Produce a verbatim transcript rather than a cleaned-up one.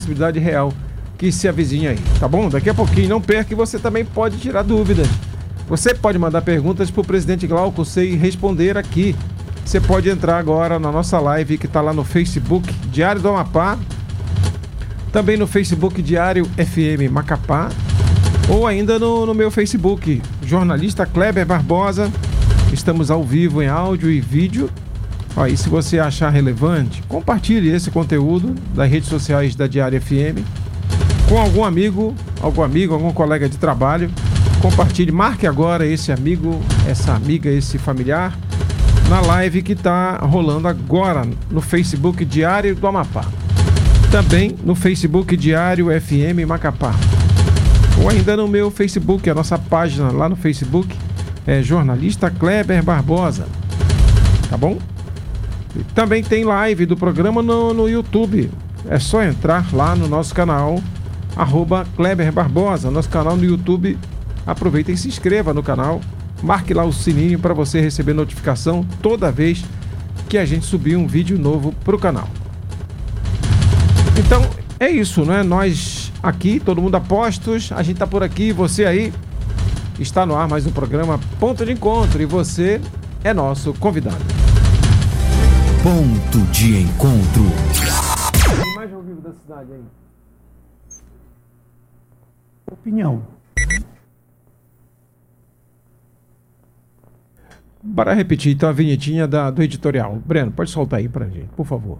possibilidade real que se avizinha aí, tá bom? Daqui a pouquinho, não perca, e você também pode tirar dúvidas. Você pode mandar perguntas para o presidente Glauco e responder aqui. Você pode entrar agora na nossa live que está lá no Facebook Diário do Amapá, também no Facebook Diário F M Macapá, ou ainda no, no meu Facebook, jornalista Kleber Barbosa. Estamos ao vivo em áudio e vídeo. Ó, e se você achar relevante, compartilhe esse conteúdo das redes sociais da Diário F M com algum amigo, algum amigo, algum colega de trabalho. Compartilhe, marque agora esse amigo, essa amiga, esse familiar na live que está rolando agora no Facebook Diário do Amapá. Também no Facebook Diário F M Macapá. Ou ainda no meu Facebook, a nossa página lá no Facebook é Jornalista Kleber Barbosa. Tá bom? E também tem live do programa no, no YouTube. É só entrar lá no nosso canal, arroba Kleber Barbosa, nosso canal no YouTube. Aproveita e se inscreva no canal. Marque lá o sininho para você receber notificação toda vez que a gente subir um vídeo novo para o canal. Então, é isso, né? Nós aqui, todo mundo a postos, a gente tá por aqui, você aí. Está no ar mais um programa Ponto de Encontro e você é nosso convidado. Ponto de Encontro. Mais ao vivo da cidade aí. Opinião. Para repetir então a vinhetinha da, do editorial. Breno, pode soltar aí pra gente, por favor.